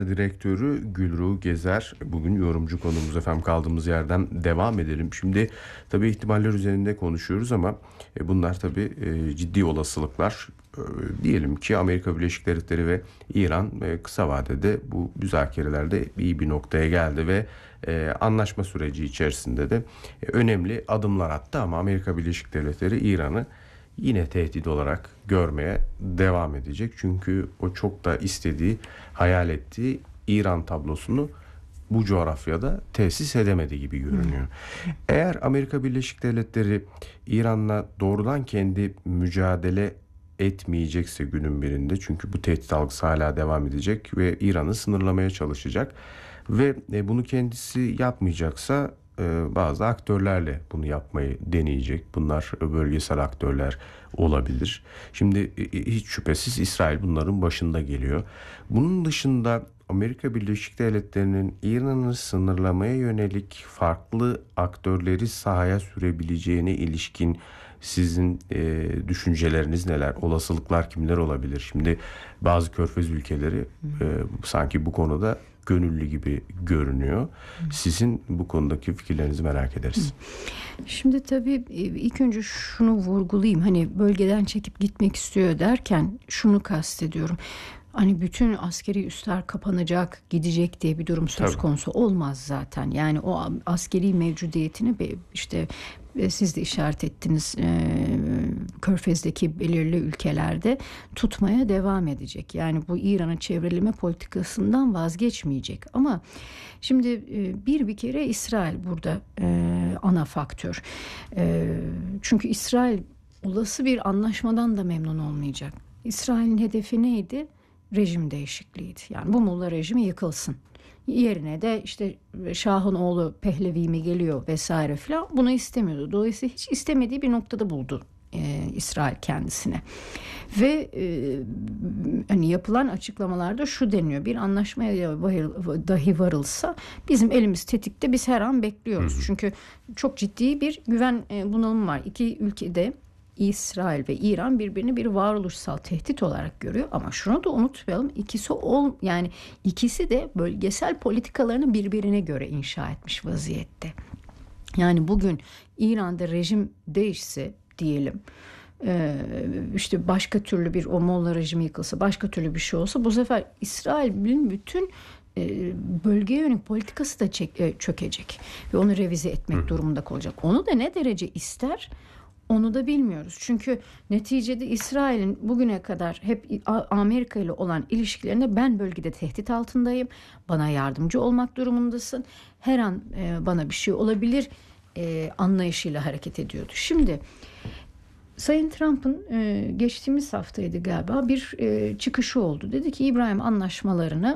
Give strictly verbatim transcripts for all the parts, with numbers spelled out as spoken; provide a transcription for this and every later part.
Direktörü Gülruh Gezer bugün yorumcu konuğumuz. Efendim, kaldığımız yerden devam edelim. Şimdi tabii ihtimaller üzerinde konuşuyoruz ama e, bunlar tabii e, ciddi olasılıklar. E, diyelim ki Amerika Birleşik Devletleri ve İran e, kısa vadede bu müzakerelerde iyi bir noktaya geldi ve e, anlaşma süreci içerisinde de e, önemli adımlar attı ama Amerika Birleşik Devletleri İran'ı yine tehdit olarak görmeye devam edecek. Çünkü o çok da istediği, hayal ettiği İran tablosunu bu coğrafyada tesis edemedi gibi görünüyor. Eğer Amerika Birleşik Devletleri İran'la doğrudan kendi mücadele etmeyecekse günün birinde, çünkü bu tehdit algısı hala devam edecek ve İran'ı sınırlamaya çalışacak ve e, bunu kendisi yapmayacaksa e, bazı aktörlerle bunu yapmayı deneyecek. Bunlar bölgesel aktörler olabilir. Şimdi e, hiç şüphesiz İsrail bunların başında geliyor. Bunun dışında Amerika Birleşik Devletleri'nin İran'ı sınırlamaya yönelik farklı aktörleri sahaya sürebileceğine ilişkin sizin e, düşünceleriniz neler? Olasılıklar kimler olabilir? Şimdi bazı körfez ülkeleri e, sanki bu konuda gönüllü gibi görünüyor. Sizin bu konudaki fikirlerinizi merak ederiz. Şimdi tabii ilk önce şunu vurgulayayım. Hani bölgeden çekip gitmek istiyor derken şunu kastediyorum. Hani bütün askeri üsler kapanacak, gidecek diye bir durum söz Tabii. konusu olmaz zaten. Yani o askeri mevcudiyetini işte siz de işaret ettiniz, Körfez'deki belirli ülkelerde tutmaya devam edecek. Yani bu İran'ın çevreleme politikasından vazgeçmeyecek. Ama şimdi bir bir kere İsrail burada ana faktör. Çünkü İsrail olası bir anlaşmadan da memnun olmayacak. İsrail'in hedefi neydi? Rejim değişikliğiydi. Yani bu Molla rejimi yıkılsın. Yerine de işte Şah'ın oğlu Pehlevi mi geliyor vesaire filan, bunu istemiyordu. Dolayısıyla hiç istemediği bir noktada buldu e, İsrail kendisine. Ve e, hani yapılan açıklamalarda şu deniyor: bir anlaşmaya dahi varılsa bizim elimiz tetikte, biz her an bekliyoruz. Hı hı. Çünkü çok ciddi bir güven e, bunalımı var. İki ülkede, İsrail ve İran, birbirini bir varoluşsal tehdit olarak görüyor ama şunu da unutmayalım, ikisi ol yani ikisi de bölgesel politikalarını birbirine göre inşa etmiş vaziyette. Yani bugün İran'da rejim değişse diyelim, işte başka türlü bir o Molla rejimi yıkılsa, başka türlü bir şey olsa, bu sefer İsrail'in bütün bölgeye yönelik politikası da çökecek ve onu revize etmek durumunda kalacak. Onu da ne derece ister, onu da bilmiyoruz. Çünkü neticede İsrail'in bugüne kadar hep Amerika ile olan ilişkilerinde ben bölgede tehdit altındayım, bana yardımcı olmak durumundasın, her an e, bana bir şey olabilir e, anlayışıyla hareket ediyordu. Şimdi Sayın Trump'ın e, geçtiğimiz haftaydı galiba bir e, çıkışı oldu. Dedi ki İbrahim anlaşmalarını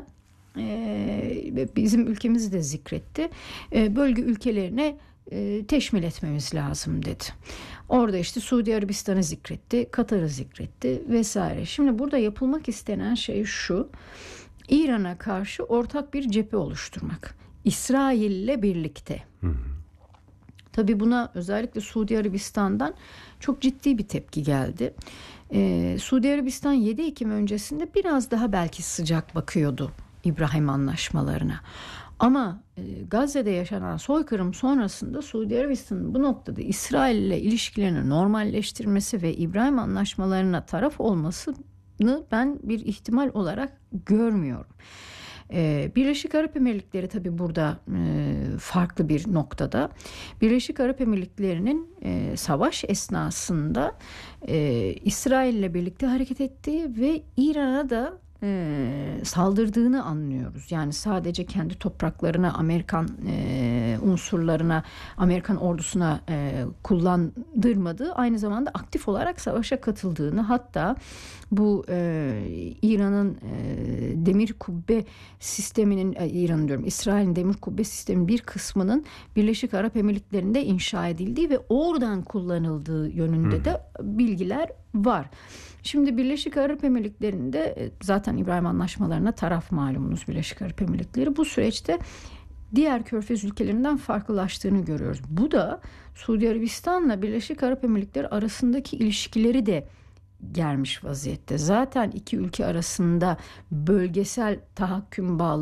e, bizim ülkemizi de zikretti. E, bölge ülkelerine e, teşmil etmemiz lazım dedi. Orada işte Suudi Arabistan'ı zikretti, Katar'ı zikretti vesaire. Şimdi burada yapılmak istenen şey şu: İran'a karşı ortak bir cephe oluşturmak, İsrail'le birlikte. Hı hı. Tabii buna özellikle Suudi Arabistan'dan çok ciddi bir tepki geldi. Ee, Suudi Arabistan yedi Ekim öncesinde biraz daha belki sıcak bakıyordu İbrahim anlaşmalarına. Ama e, Gazze'de yaşanan soykırım sonrasında Suudi Arabistan'ın bu noktada İsrail ile ilişkilerini normalleştirmesi ve İbrahim anlaşmalarına taraf olmasını ben bir ihtimal olarak görmüyorum. Ee, Birleşik Arap Emirlikleri tabii burada e, farklı bir noktada. Birleşik Arap Emirlikleri'nin e, savaş esnasında e, İsrail ile birlikte hareket ettiği ve İran'a da E, saldırdığını anlıyoruz. Yani sadece kendi topraklarına, Amerikan e, unsurlarına, Amerikan ordusuna e, kullandırmadığı, aynı zamanda aktif olarak savaşa katıldığını, hatta bu e, İran'ın e, demir kubbe sisteminin, e, İran'ın diyorum, İsrail'in demir kubbe sisteminin bir kısmının Birleşik Arap Emirlikleri'nde inşa edildiği ve oradan kullanıldığı yönünde hmm. de bilgiler var. Şimdi Birleşik Arap Emirlikleri'nde zaten İbrahim anlaşmalarına taraf, malumunuz Birleşik Arap Emirlikleri. Bu süreçte diğer Körfez ülkelerinden farklılaştığını görüyoruz. Bu da Suudi Arabistan'la Birleşik Arap Emirlikleri arasındaki ilişkileri de germiş vaziyette. Zaten iki ülke arasında bölgesel tahakküm bağlı